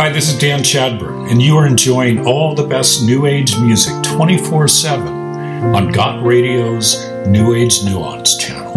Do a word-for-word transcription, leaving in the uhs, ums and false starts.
Hi, this is Dan Chadburn, and you are enjoying all the best New Age music twenty-four seven on Got Radio's New Age Nuance channel.